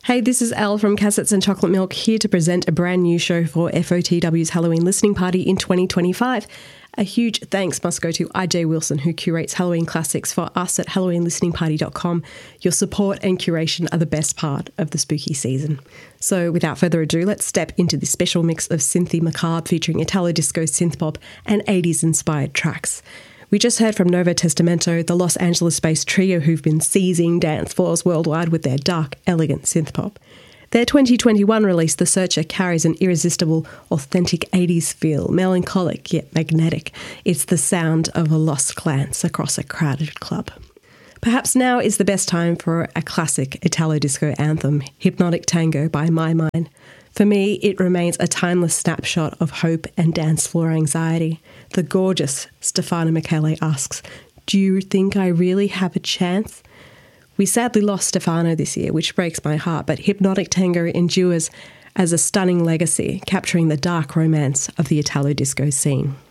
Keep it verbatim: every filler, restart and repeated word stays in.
Hey, this is Elle from Cassettes and Chocolate Milk, here to present a brand new show for F O T W's Halloween listening party in twenty twenty-five. A huge thanks must go to I J Wilson, who curates Halloween classics for us at halloween listening party dot com. Your support and curation are the best part of the spooky season. So without further ado, let's step into this special mix of synthy macabre featuring Italo disco synthpop and eighties-inspired tracks. We just heard from Novo Testamento, the Los Angeles-based trio who've been seizing dance floors worldwide with their dark, elegant synthpop. Their twenty twenty-one release, The Searcher, carries an irresistible, authentic eighties feel, melancholic yet magnetic. It's the sound of a lost glance across a crowded club. Perhaps now is the best time for a classic Italo-disco anthem, Hypnotic Tango by My Mind. For me, it remains a timeless snapshot of hope and dance floor anxiety. The gorgeous Stefano Michele asks, "Do you think I really have a chance?" We sadly lost Stefano this year, which breaks my heart, but Hypnotic Tango endures as a stunning legacy, capturing the dark romance of the Italo disco scene.